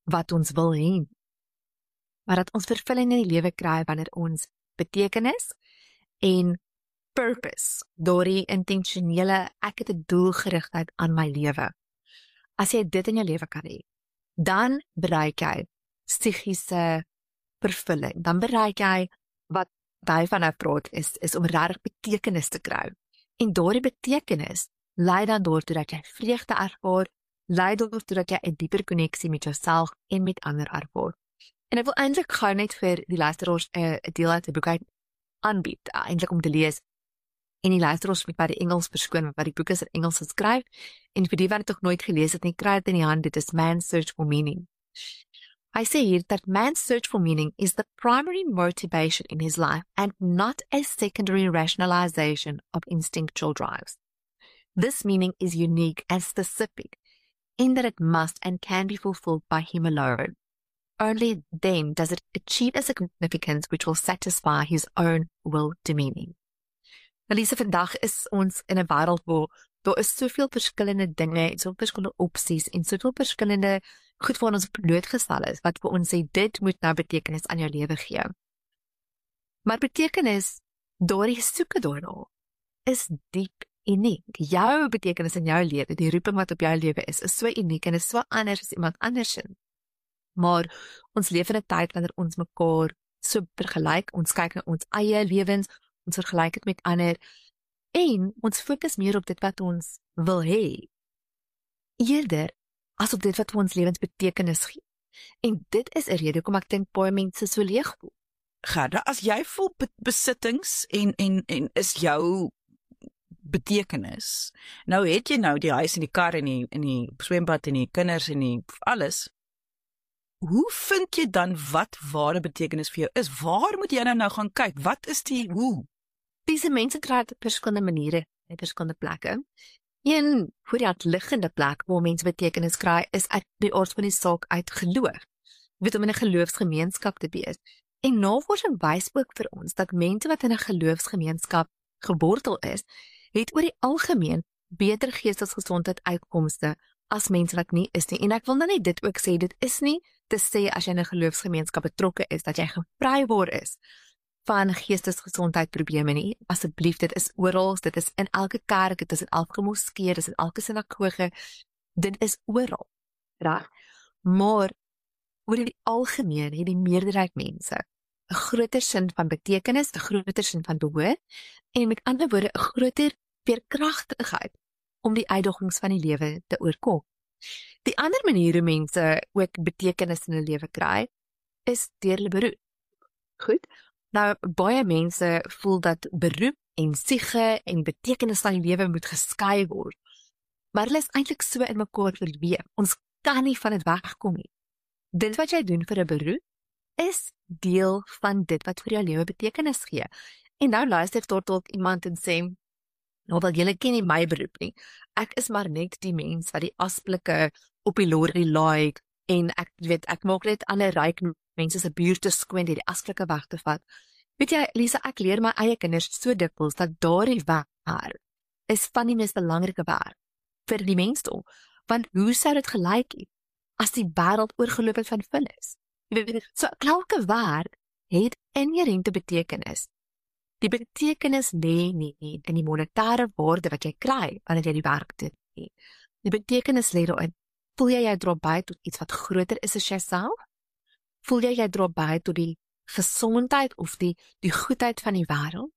wat ons wil hê, maar dat ons vervulling in die lewe kry wanneer ons betekenis en purpose, daardie intentionele, ek het 'n doelgerigtheid aan my lewe. As jy dit in jou lewe kan hê, dan bereik jy psigiese vervulling, dan bereik jy wat hy van nou praat, is om regtig betekenis te kry. En daardie betekenis lei dan daartoe dat jy vreugde ervaar, lei daartoe dat jy 'n dieper koneksie met jouself en met ander ervaar. En ek wil eintlik gou net vir die luisteraars 'n deel uit 'n boek uit aanbied, eintlik om te lees. En die luisteraars moet by die Engels verskoon, want die boek is in Engels geskryf, en vir die wat dit nog nooit gelees het nie, kry dit in die hand, dit is Man's Search for Meaning. Hy sê hier that man's search for meaning is the primary motivation in his life and not a secondary rationalization of instinctual drives. This meaning is unique and specific in that it must and can be fulfilled by him alone. Only then does it achieve a significance which will satisfy his own will to meaning. Elise, vandag is ons in 'n wêreld waar daar is soveel verskillende dinge en soveel verskillende opsies en soveel verskillende goed waar ons blootgestel is, wat vir ons sê, dit moet nou betekenis aan jou lewe gee. Maar betekenis, daardie soeke daarna, is diep uniek. Jou betekenis in jou lewe, die roeping wat op jou lewe is so uniek en is so anders as iemand anders in. Maar ons leef in 'n tyd wanneer ons mekaar so vergelyk, ons kyk na ons eie lewens, ons vergelyk dit met ander, en ons fokus meer op dit wat ons wil hê, eerder as op dit wat vir ons lewens betekenis gee. En dit is 'n rede hoekom ek dink baie mense so leeg voel. Gerda, as jy voel besittings en is jou betekenis, nou het jy nou die huis en die kar en die swembad en die kinders en die alles, hoe vind jy dan wat ware betekenis vir jou is? Waar moet jy nou gaan kyk? Wat is die hoe? Diese mense kry dit op verskillende maniere, op verskillende plekke. Een voor die hand liggende plek waar mense betekenis kry, is uit die aard van die saak uit geloof. Jy weet, om in 'n geloofsgemeenskap te wees. En navorsing wys ook vir ons dat mense wat in 'n geloofsgemeenskap gewortel is, het oor die algemeen beter geestesgesondheid uitkomste as mense wat nie is nie. En ek wil dan net dit ook sê, dit is nie te sê as jy in 'n geloofsgemeenskap betrokke is, dat jy gevrywaar is van geestesgesondheidprobleme nie. Asseblief, dit is oral, dit is in elke kerk, dit is in elke moskee, dit is in elke sinagoge, dit is oral, reg? Maar oor die algemeen het die meerderheid mense 'n groter sin van betekenis, 'n groter sin van behoort, en met ander woorde 'n groter veerkragtigheid om die uitdagings van die lewe te oorkom. Die ander manier hoe mense ook betekenis in 'n lewe kry, is deur hulle beroep. Goed? Nou, baie mense voel dat beroep en siege en betekenis van die lewe moet geskei word. Maar hulle is eintlik so in mekaar verweef. Ons kan nie van dit wegkom nie. Dit wat jy doen vir 'n beroep is deel van dit wat vir jou lewe betekenis gee. En nou luister tot dalk iemand en sê, nou wel, julle ken nie my beroep nie. Ek is maar net die mens wat die asblikke op die lorry laai en ek maak net ander ryk mense se buurte skoon deur die asblikke weg te vat. Weet jy, Lisa, ek leer my eie kinders so dikwels dat daardie werk is van die mees belangrike werk vir die mensdom. Want hoe sou dit gelyk het as die wêreld oorgeloop het van vullis? Jy weet, so elke werk het inherente betekenis. Die betekenis lê nie in die monetêre waarde wat jy kry wanneer jy die werk doen nie. Die betekenis lê daarin, voel jy dra by tot iets wat groter is as jouself? Voel jy dra by tot die gesondheid of die goedheid van die wêreld?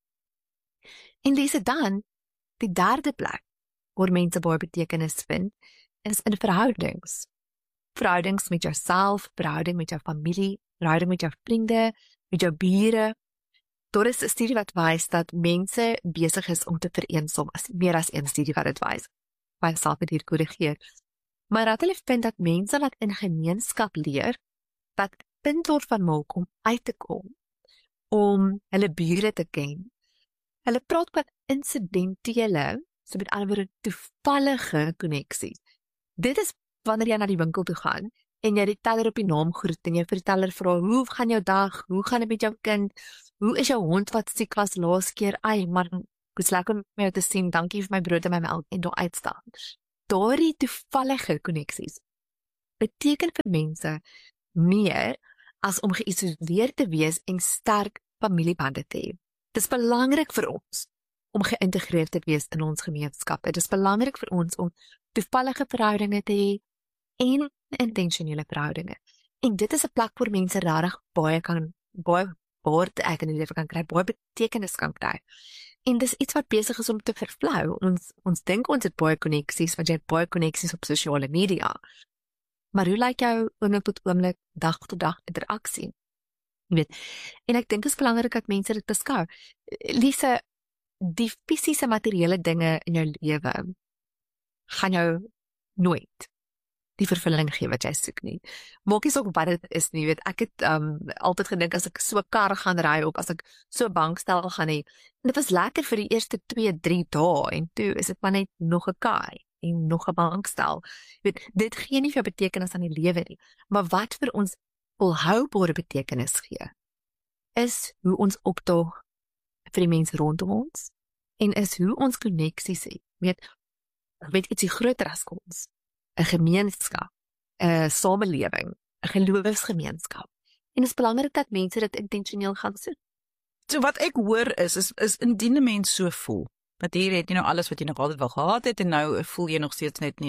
En dis dan die derde plek waar mense baie betekenis vind, is in verhoudings. Verhoudings met jouself, verhouding met jou familie, verhouding met jou vriende, met jou bure. Daar is 'n studie wat wys dat mense besig is om te vereensom, meer as een studie wat dit wys. Myself het hier korrigeer. Maar dat hulle vind dat mense wat in gemeenskap leer, wat punt daarvan maak om uit te kom, om hulle bure te ken. Hulle praat met insidentele, so met ander woorde toevallige koneksies. Dit is wanneer jy na die winkel toe gaan en jy die teller op die naam groet en jy vir die teller vra, hoe gaan jou dag, hoe gaan dit met jou kind, hoe is jou hond wat siek was laas keer, maar dis lekker om jou te sien, dankie vir my brood en my melk, en daar uitstaan. Daardie toevallige koneksies beteken vir mense meer as om geïsoleerd te wees en sterk familiebande te hê. Dit is belangrik vir ons om geïntegreerd te wees in ons gemeenskappe. Dit is belangrik vir ons om toevallige verhoudinge te hê en intentionele verhoudinge. En dit is 'n plek waar mense regtig baie woord ek in die lewe kan kry, baie betekenis kan kry. En dis iets wat besig is om te vervlou. Ons dink ons het baie koneksies, want jy het baie koneksies op sosiale media. Maar hoe lyk jou oomblik tot oomblik, dag tot dag interaksie? Jy weet, en ek dink dit is belangrik dat mense dit beskou. Lise, die fisiese materiële dinge in jou lewe gaan jou nooit die vervulling gee wat jy soek nie. Maak nie saak wat dit is nie, weet, ek het altyd gedink as ek so 'n kar gaan ry op, as ek so 'n bankstel gaan hê, en dit was lekker vir die eerste 2-3 dae, en toe is dit maar net nog 'n kar en nog 'n bankstel. Weet, dit gee nie vir betekenis aan die lewe nie, maar wat vir ons volhoubare betekenis gee, is hoe ons opdaag vir die mense rondom ons, en is hoe ons koneksies het, weet ietsie groter as ons, 'n gemeenskap, 'n samelewing, 'n geloofsgemeenskap. En dit is belangrik dat mense dit intentioneel gaan soek. So wat ek hoor is indien 'n mens so voel, dat hier het jy nou alles wat jy nog altyd wou gehad het en nou voel jy nog steeds net nie,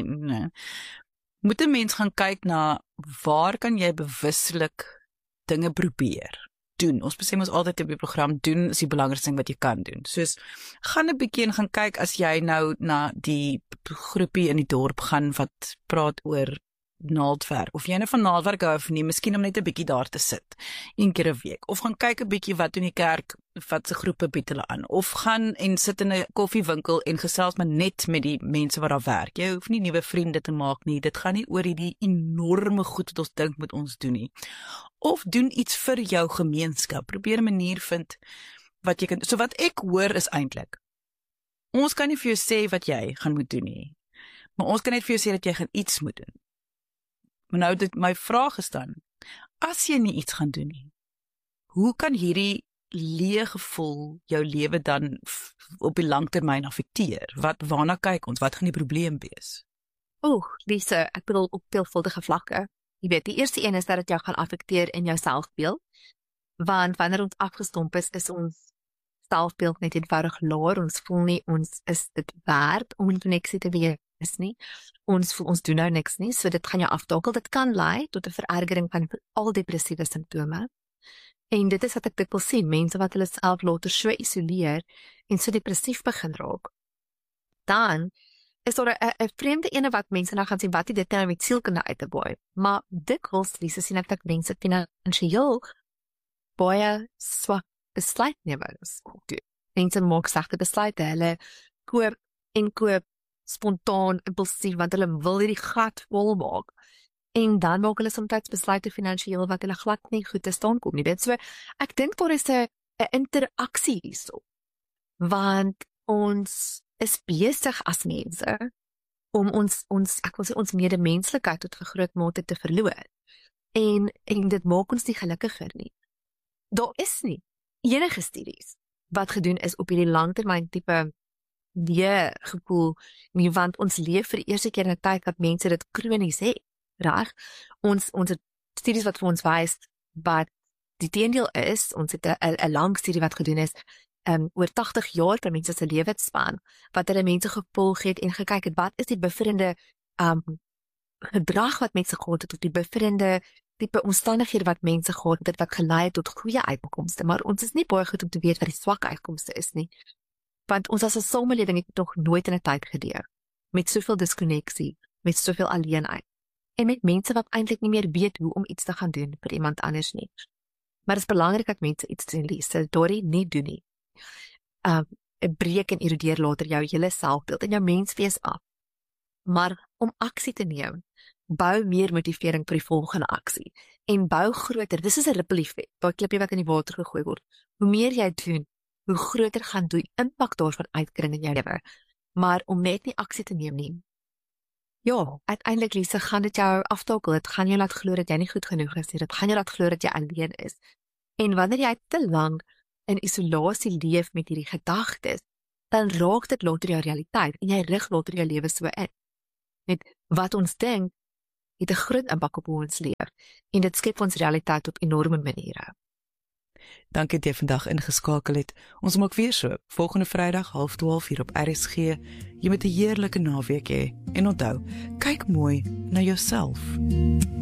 moet 'n mens gaan kyk na waar kan jy bewuslik dinge probeer doen. Ons besê ons altyd op die program, doen is die belangrikste ding wat jy kan doen. Soos, gaan 'n bietjie en gaan kyk as jy nou na die groepie in die dorp gaan wat praat oor naaldwerk, of jy nou van naaldwerk hou of nie, miskien om net 'n bietjie daar te sit, 1 keer 'n week, of gaan kyk 'n bietjie wat doen die kerk, wat se groepe bied hulle aan, of gaan en sit in 'n koffiewinkel en gesels maar net met die mense wat daar werk. Jy hoef nie nuwe vriende te maak nie, dit gaan nie oor hierdie enorme goed wat ons dink moet ons doen nie. Of doen iets vir jou gemeenskap, probeer 'n manier vind wat jy kan, so wat ek hoor is eintlik, ons kan nie vir jou sê wat jy gaan moet doen nie, maar ons kan net vir jou sê dat jy gaan iets moet doen. Maar nou, my vraag is dan, as jy nie iets gaan doen nie, hoe kan hierdie leë gevoel jou lewe dan op die langtermyn affekteer? Waarna kyk ons? Wat gaan die probleem wees? Lise, ek bedoel op veelvuldige vlakke. Jy weet, die eerste een is dat dit jou gaan affekteer in jou selfbeeld, want wanneer ons afgestomp is ons selfbeeld net eenvoudig laer, ons voel nie, ons is dit werd om in koneksie te wees nie, ons voel ons doen nou niks nie, so dit gaan jou aftakel, dit kan lei tot 'n verergering van al depressiewe simptome, en dit is wat ek dikwels sien, mense wat hulle self later so isoleer, en so depressief begin raak, dan is daar 'n vreemde ene wat mense nou gaan sien, wat dit nou met sielkunde uit te baie, maar dikwels, Lise, sien ek dat mense finansiëel baie swak besluitnemers doen. Mense maak slegte besluite, hulle koop spontaan, impulsief, want hulle wil hierdie gat vol maak, en dan maak hulle soms besluite finansiëel wat hulle glad nie goed te staan kom nie, weet, so, ek dink daar is 'n interaksie hierso, want ons is besig as mense om ek wil sê ons medemenslikheid tot 'n groot mate te verloor, en dit maak ons nie gelukkiger nie. Daar is nie enige studies wat gedoen is op hierdie langtermyn tipe gevoel nie, want ons leef vir die eerste keer in 'n tyd dat mense dit kronies het, reg? Ons het studies wat vir ons wys wat die teendeel is, ons het 'n lang studie wat gedoen is oor 80 jaar per mense se lewensspan, wat hulle mense gevolg het en gekyk het, wat is die bevriende gedrag wat mense gehad het, of die bevriende tipe omstandighede wat mense gehad het, wat gelei het tot goeie uitkomste, maar ons is nie baie goed om te weet wat die swak uitkomste is nie, want ons as 'n samelewing het nog nooit in 'n tyd gedeur, met soveel diskonneksie, met soveel alleenheid, en met mense wat eintlik nie meer weet hoe om iets te gaan doen vir iemand anders nie. Maar dit is belangrik dat mense iets doen, Lise, Dorrie, nie doen nie. Breek en erodeer later jou hele selfbeeld en jou menswees af. Maar om aksie te neem, bou meer motivering vir die volgende aksie, en bou groter, dis is 'n ripple effek, daai klippie wat in die water gegooi word. Hoe meer jy doen, hoe groter gaan die impak daarvan uitkring in jou lewe. Maar om net nie aksie te neem nie, ja, uiteindelik, Lise, gaan dit jou aftakel, dit gaan jou laat glo dat jy nie goed genoeg is nie, dit gaan jou laat glo dat jy alleen is. En wanneer jy te lank in isolasie leef met hierdie gedagtes, dan raak dit later jou realiteit, en jy rig later jou lewe so in. Net wat ons dink, het 'n groot impak op hoe ons leef en dit skep ons realiteit op enorme maniere. Dankie dat jy vandag ingeskakel het. Ons maak weer so, volgende Vrydag 11:30 hier op RSG. Jy moet 'n heerlike naweek hê en onthou, kyk mooi na jouself.